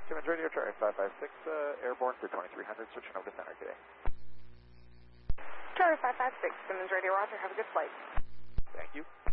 Simmons Radio, Charlie 556, airborne for 2300, switching over to center today. Charlie 556, Simmons Radio, roger, have a good flight. Thank you.